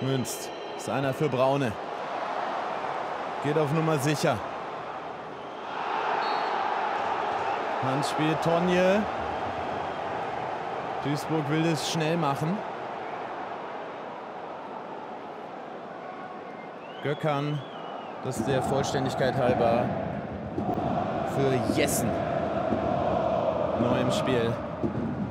Münzt. Ist einer für Braune. Geht auf Nummer sicher. Handspiel Tonje. Duisburg will es schnell machen. Gökhan, das der Vollständigkeit halber für Jessen. Neu im Spiel.